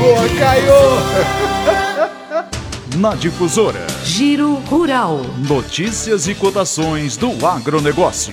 Boa, Caio! Na Difusora, Giro Rural. Notícias e cotações do agronegócio.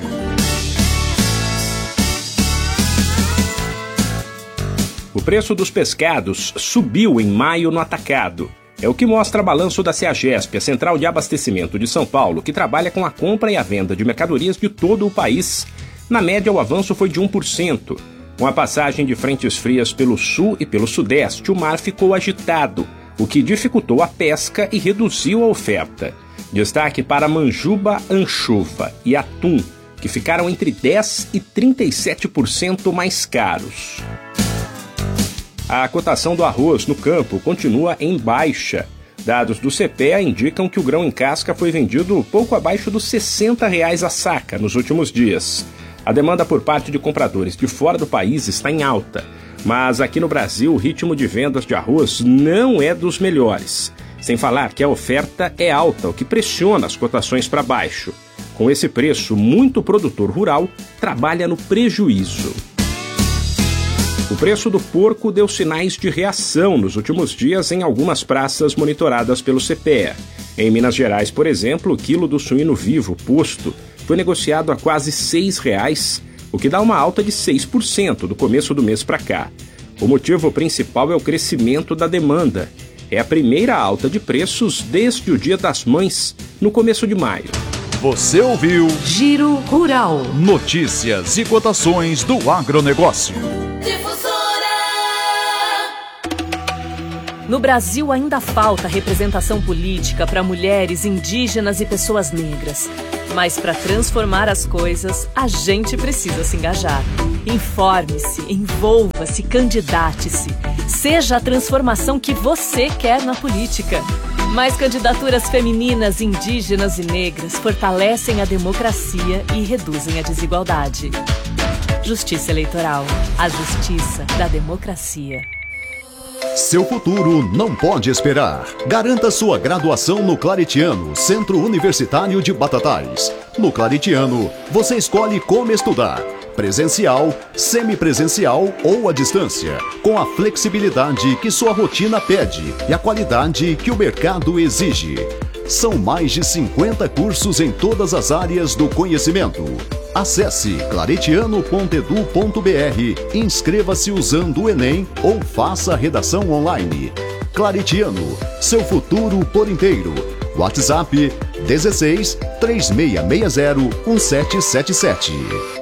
O preço dos pescados subiu em maio no atacado. É o que mostra balanço da CEAGESP, a Central de Abastecimento de São Paulo, que trabalha com a compra e a venda de mercadorias de todo o país. Na média, o avanço foi de 1%. Com a passagem de frentes frias pelo sul e pelo sudeste, o mar ficou agitado, o que dificultou a pesca e reduziu a oferta. Destaque para manjuba, anchova e atum, que ficaram entre 10% e 37% mais caros. A cotação do arroz no campo continua em baixa. Dados do CPEA indicam que o grão em casca foi vendido pouco abaixo dos R$ 60 a saca nos últimos dias. A demanda por parte de compradores de fora do país está em alta, mas aqui no Brasil o ritmo de vendas de arroz não é dos melhores. Sem falar que a oferta é alta, o que pressiona as cotações para baixo. Com esse preço, muito produtor rural trabalha no prejuízo. O preço do porco deu sinais de reação nos últimos dias em algumas praças monitoradas pelo CPEA. Em Minas Gerais, por exemplo, o quilo do suíno vivo posto foi negociado a quase R$ 6,00, o que dá uma alta de 6% do começo do mês para cá. O motivo principal é o crescimento da demanda. É a primeira alta de preços desde o Dia das Mães, no começo de maio. Você ouviu Giro Rural. Notícias e cotações do agronegócio. No Brasil ainda falta representação política para mulheres, indígenas e pessoas negras. Mas para transformar as coisas, a gente precisa se engajar. Informe-se, envolva-se, candidate-se. Seja a transformação que você quer na política. Mais candidaturas femininas, indígenas e negras fortalecem a democracia e reduzem a desigualdade. Justiça Eleitoral. A justiça da democracia. Seu futuro não pode esperar. Garanta sua graduação no Claretiano, Centro Universitário de Batatais. No Claretiano, você escolhe como estudar: presencial, semipresencial ou à distância, com a flexibilidade que sua rotina pede e a qualidade que o mercado exige. São mais de 50 cursos em todas as áreas do conhecimento. Acesse claretiano.edu.br, inscreva-se usando o Enem ou faça a redação online. Claretiano, seu futuro por inteiro. WhatsApp 16 3660 1777.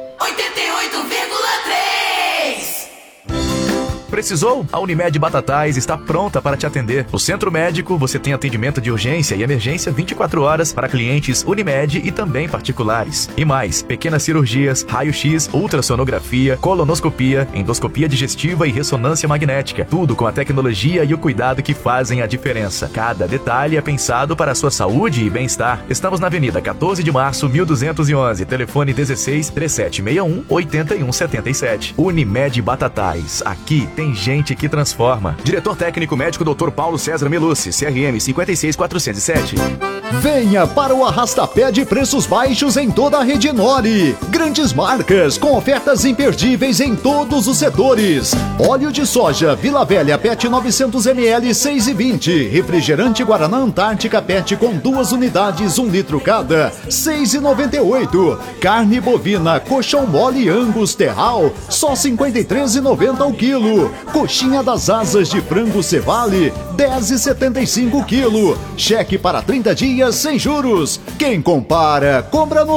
Precisou? A Unimed Batatais está pronta para te atender. No Centro Médico, você tem atendimento de urgência e emergência 24 horas para clientes Unimed e também particulares. E mais, pequenas cirurgias, raio-x, ultrassonografia, colonoscopia, endoscopia digestiva e ressonância magnética. Tudo com a tecnologia e o cuidado que fazem a diferença. Cada detalhe é pensado para a sua saúde e bem-estar. Estamos na Avenida 14 de Março, 1211. Telefone 16 3761 8177. Unimed Batatais. Aqui tem gente que transforma. Diretor técnico médico Dr. Paulo César Melucci, CRM 56407. Venha para o arrastapé de preços baixos em toda a rede Nori. Grandes marcas com ofertas imperdíveis em todos os setores. Óleo de soja Vila Velha PET 900ml 6,20. Refrigerante Guaraná Antártica PET com 2 unidades, 1 litro cada, 6,98. Carne bovina colchão mole Angus Terral, só 53,90 ao quilo. Coxinha das asas de frango Cevale, 10,75 quilo. Cheque para 30 dias sem juros. Quem compara, compra no